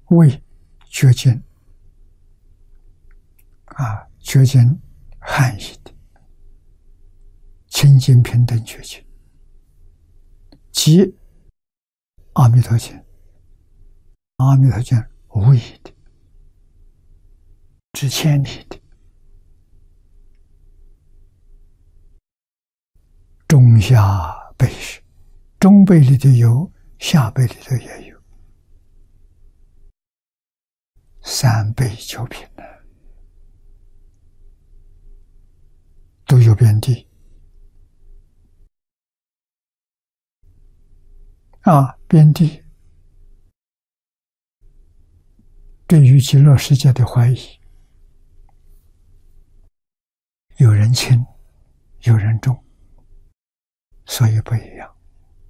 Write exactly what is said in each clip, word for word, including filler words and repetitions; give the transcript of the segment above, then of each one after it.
为觉经啊，觉经汉译的清净平等觉经，即阿弥陀经，阿弥陀经无疑的，知千里的，中下辈是，中辈里头有，下辈里头也有，三辈九品呢，都有边地啊，边地对于极乐世界的怀疑，有人轻，有人重，所以不一样。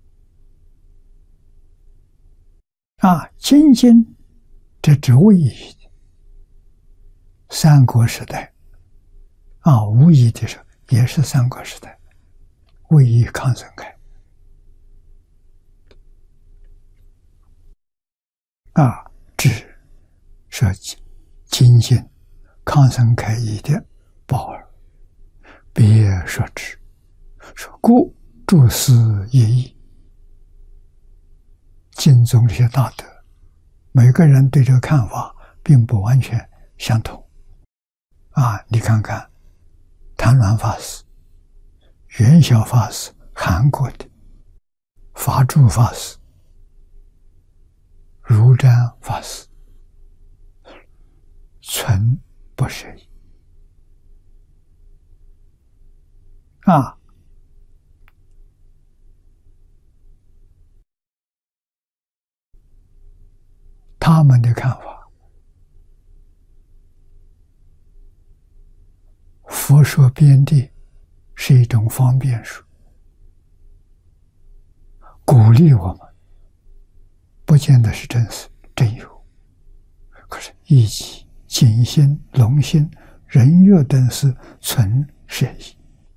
啊，精进这只为义的，三国时代啊，无疑的时候也是三国时代，为义康生开啊，只说精进康生开义的宝儿，别说之，说故诸事业义。经中这些大德，每个人对这个看法并不完全相同啊！你看看谭鸾法师、元晓法师，韩国的法住法师、如瞻法师，纯不舍义啊！他们的看法，佛说边地是一种方便术，鼓励我们，不见得是真实真有，可是义己、景心、龙心、人月等是存舍义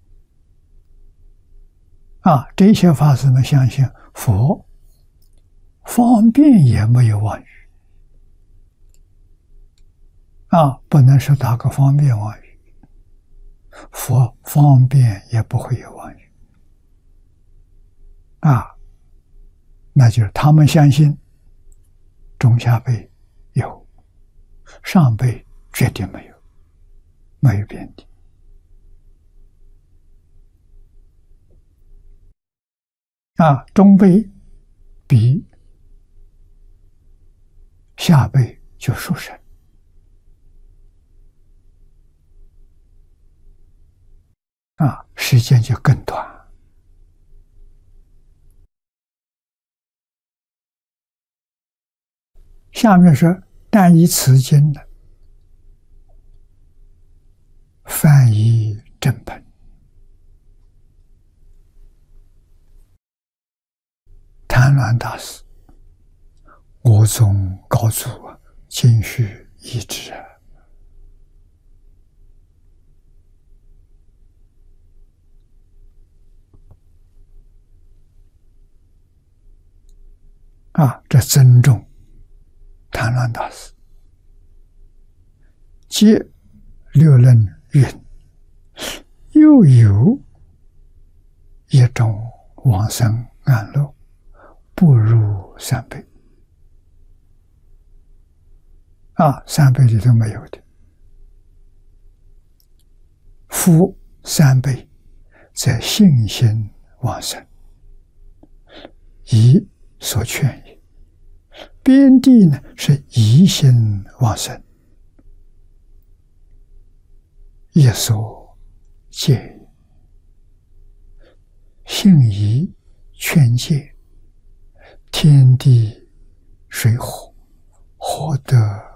啊！这些法师们相信佛方便也没有妄语啊，不能说打个方便妄语，佛方便也不会有妄语啊，那就是他们相信中下辈有，上辈绝对没有，没有边地啊，中辈比下辈就殊胜啊，时间就更短。下面说，但以此经呢，翻译正本，谭鸾大师，我宗高祖啊，今须一致啊。啊，这尊重谭鸾大师。接六论云，又有一种往生安乐，不如三辈。啊，三辈里头没有的。夫三辈在信心往生，以所劝也。边地呢是疑心往生，一所戒也。信疑劝戒，天地水火，何得